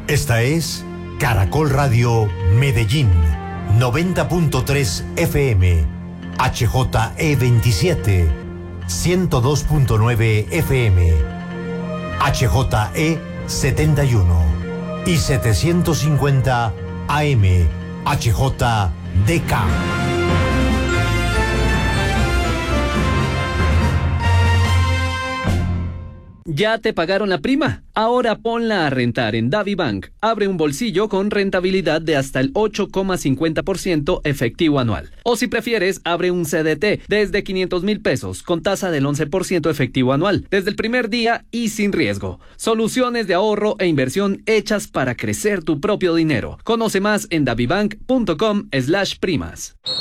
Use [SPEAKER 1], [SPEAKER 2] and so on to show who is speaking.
[SPEAKER 1] Esta es Caracol Radio Medellín, 90.3 FM, HJE27, 102.9 FM, HJE71 y 750 AM, HJDK.
[SPEAKER 2] ¿Ya te pagaron la prima? Ahora ponla a rentar en DaviBank. Abre un bolsillo con rentabilidad de hasta el 8,50% efectivo anual. O si prefieres, abre un CDT desde 500,000 pesos con tasa del 11% efectivo anual, desde el primer día y sin riesgo. Soluciones de ahorro e inversión hechas para crecer tu propio dinero. Conoce más en davibank.com/primas.